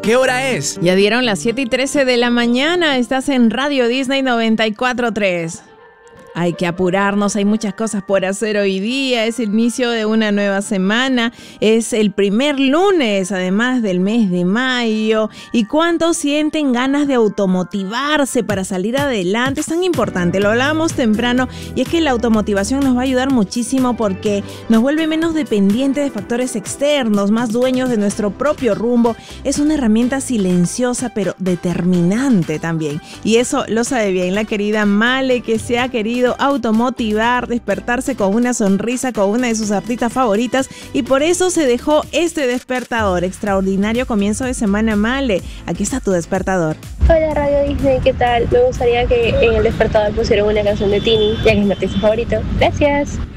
¿Qué hora es? Ya dieron las 7:13 de la mañana. Estás en Radio Disney 94.3. Hay que apurarnos, hay muchas cosas por hacer hoy día, es el inicio de una nueva semana, es el primer lunes además del mes de mayo. ¿Y cuántos sienten ganas de automotivarse para salir adelante? Es tan importante, lo hablábamos temprano, y es que la automotivación nos va a ayudar muchísimo porque nos vuelve menos dependientes de factores externos, más dueños de nuestro propio rumbo. Es una herramienta silenciosa pero determinante también, y eso lo sabe bien la querida Male, que se ha querido automotivar, despertarse con una sonrisa con una de sus artistas favoritas, y por eso se dejó este despertador. Extraordinario comienzo de semana, Male. Aquí está tu despertador. Hola Radio Disney, ¿qué tal? Me gustaría que en el despertador pusieran una canción de Tini, ya que es mi artista favorito. Gracias.